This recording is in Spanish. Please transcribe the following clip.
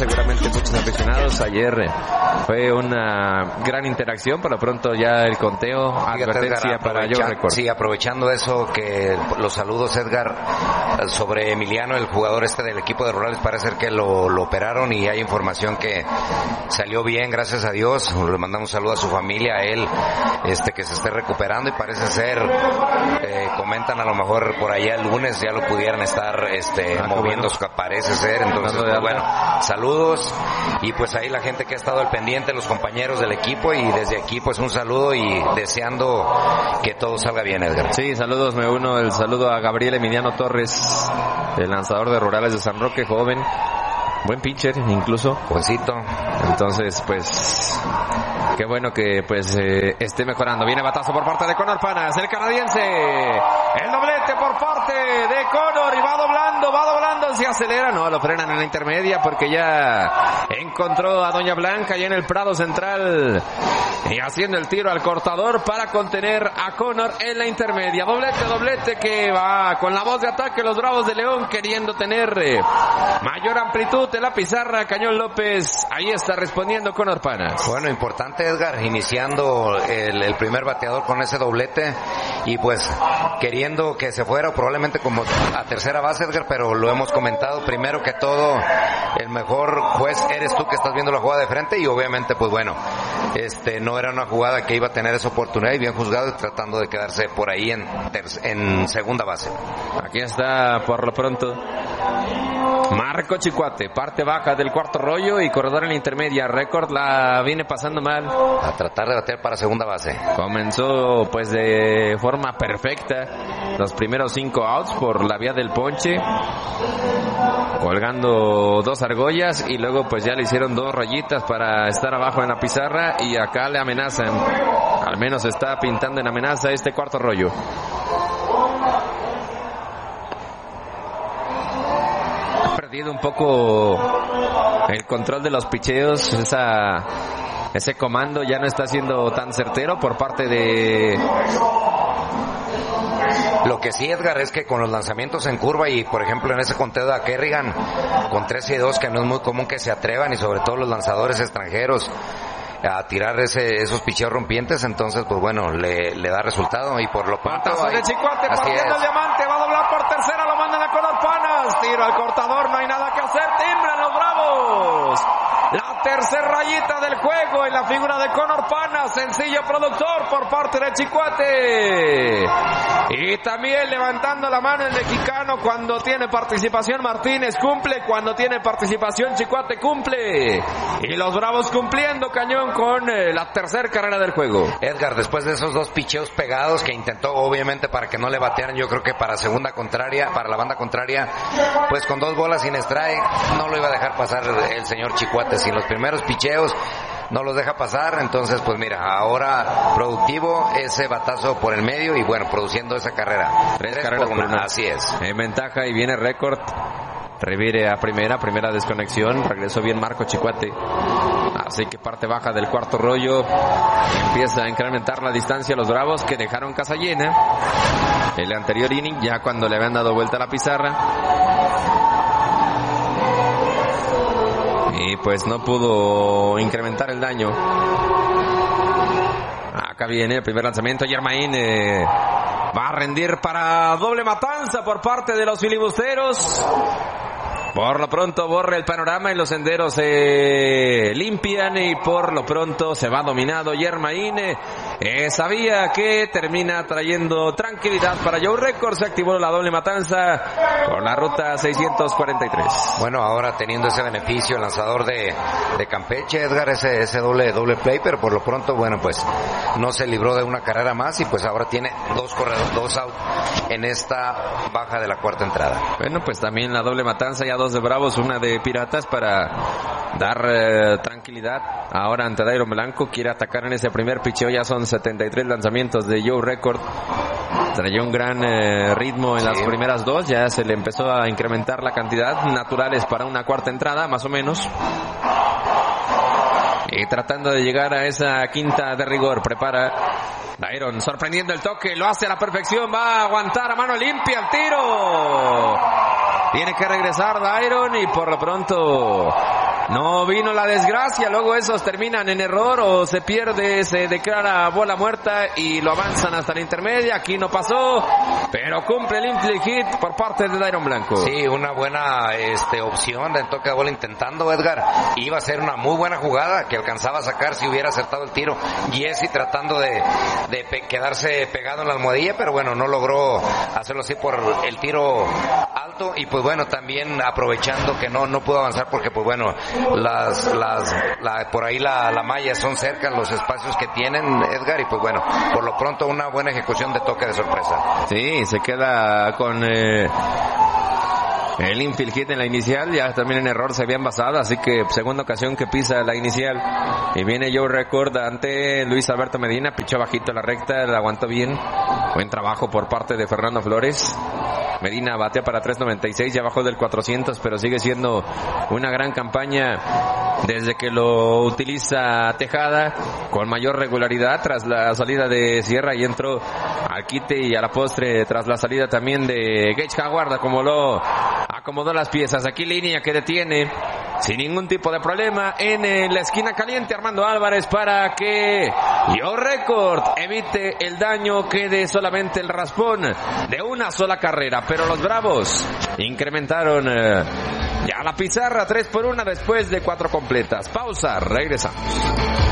seguramente muchos aficionados. Ayer fue una gran interacción, por lo pronto ya el conteo, advertencia para Joe Record. Sí, aprovechando eso, que los saludos, Edgar, sobre Emiliano, el jugador del equipo de Rurales, parece ser que lo operaron y hay información que salió bien, gracias a Dios. Le mandamos un saludo a su familia, a él, que se esté recuperando y parece ser, comentan a lo mejor por allá el lunes ya lo pudieran estar moviendo, parece ser. Entonces, pues, bueno, saludos y pues ahí la gente que ha estado al pendiente, los compañeros del equipo, y desde aquí pues un saludo y deseando que todo salga bien, Edgar. Sí, saludos, me uno el saludo a Gabriel Emiliano Torres, el lanzador de Rurales de San Roque, joven, buen pitcher incluso, jovencito. Entonces pues qué bueno que pues esté mejorando. Viene batazo por parte de Conor Panas, el canadiense, el doblete por parte de Conor, y va doblando, se acelera, no, lo frenan en la intermedia porque ya encontró a Doña Blanca y en el Prado Central y haciendo el tiro al cortador para contener a Conor en la intermedia. Doblete que va con la voz de ataque los Bravos de León, queriendo tener mayor amplitud en la pizarra. Cañón López, ahí está respondiendo Conor Panas. Bueno, importante, Edgar, iniciando el primer bateador con ese doblete y pues queriendo que se fuera probablemente como a tercera base, Edgar, pero lo hemos comentado, primero que todo el mejor juez eres tú que estás viendo la jugada de frente, y obviamente pues bueno, no era una jugada que iba a tener esa oportunidad, y bien juzgado y tratando de quedarse por ahí en segunda base. Aquí está por lo pronto Marco Chicuate, parte baja del cuarto rollo y corredor en la intermedia. Record la viene pasando mal. A tratar de bater para segunda base. Comenzó pues de forma perfecta los primeros 5 outs por la vía del ponche, colgando 2 argollas, y luego pues ya le hicieron 2 rayitas para estar abajo en la pizarra, y acá le amenazan. Al menos está pintando en amenaza este cuarto rollo. Perdido un poco el control de los picheos, ese comando ya no está siendo tan certero por parte de... Lo que sí, Edgar, es que con los lanzamientos en curva y por ejemplo en ese conteo de Kerrigan con 13-2, que no es muy común que se atrevan, y sobre todo los lanzadores extranjeros a tirar esos picheos rompientes, entonces pues bueno, le da resultado. Y por lo pronto de Chicuate, partiendo el diamante, va a doblar por tercera, lo mandan a Conor Panas, tiro al cortador, no hay nada que hacer, timbran los Bravos. La tercera rayita del juego en la figura de Conor Panas, sencillo productor por parte de Chicuate. Y también levantando la mano el mexicano: cuando tiene participación Martínez cumple, cuando tiene participación Chicuate cumple. Y los Bravos cumpliendo, Cañón, con la tercera carrera del juego. Edgar, después de esos 2 picheos pegados que intentó obviamente para que no le batearan, yo creo que para segunda contraria, para la banda contraria, pues con 2 bolas sin strike no lo iba a dejar pasar el señor Chicuate. Si los primeros picheos no los deja pasar, entonces pues mira, ahora productivo ese batazo por el medio y bueno, produciendo esa carrera. 3 carreras por una. Así es. En ventaja, y viene Record. Revire a primera desconexión, regresó bien Marco Chicuate, así que parte baja del cuarto rollo, empieza a incrementar la distancia los Bravos, que dejaron casa llena el anterior inning, ya cuando le habían dado vuelta a la pizarra, y pues no pudo incrementar el daño. Acá viene el primer lanzamiento, Yermain va a rendir para doble matanza por parte de los filibusteros. Por lo pronto borra el panorama y los senderos se limpian, y por lo pronto se va dominado Yermain. Sabía que termina trayendo tranquilidad para Joe Record. Se activó la doble matanza con la ruta 643. Bueno, ahora teniendo ese beneficio el lanzador de Campeche, Edgar, ese doble play, pero por lo pronto, bueno, pues no se libró de una carrera más, y pues ahora tiene 2 corredores, 2 out en esta baja de la cuarta entrada. Bueno, pues también la doble matanza, ya 2 de Bravos, una de Piratas, para dar tranquilidad ahora ante Dairon Blanco. Quiere atacar en ese primer picheo, ya son 73 lanzamientos de Joe Record. Traía un gran ritmo en las primeras 2, ya se le empezó a incrementar la cantidad, naturales para una cuarta entrada, más o menos. Y tratando de llegar a esa quinta de rigor, prepara Dairon, sorprendiendo el toque, lo hace a la perfección, va a aguantar a mano limpia el tiro. Tiene que regresar Dairon, y por lo pronto No vino la desgracia, luego esos terminan en error o se pierde, se declara bola muerta y lo avanzan hasta la intermedia. Aquí no pasó, pero cumple el infield hit por parte de Dairon Blanco. Sí, una buena opción de toque de bola intentando, Edgar. Iba a ser una muy buena jugada que alcanzaba a sacar si hubiera acertado el tiro. Jesse tratando de quedarse pegado en la almohadilla, pero bueno, no logró hacerlo así por el tiro alto y pues bueno, también aprovechando que no pudo avanzar porque pues bueno, por ahí la malla son cerca los espacios que tienen, Edgar, y pues bueno, por lo pronto una buena ejecución de toque de sorpresa. Sí, se queda con el infield hit en la inicial, ya también en error se había envasado, así que segunda ocasión que pisa la inicial y viene Joe Record ante Luis Alberto Medina, pichó bajito la recta, la aguantó bien, buen trabajo por parte de Fernando Flores. Medina batea para 3.96, ya bajó del 400, pero sigue siendo una gran campaña desde que lo utiliza Tejada con mayor regularidad tras la salida de Sierra y entró al quite y a la postre tras la salida también de Gage Howard, como lo acomodó las piezas. Aquí línea que detiene sin ningún tipo de problema en la esquina caliente Armando Álvarez para que Joe Record evite el daño, quede solamente el raspón de una sola carrera, pero los Bravos incrementaron ya la pizarra 3-1 después de 4 completas. Pausa, regresamos.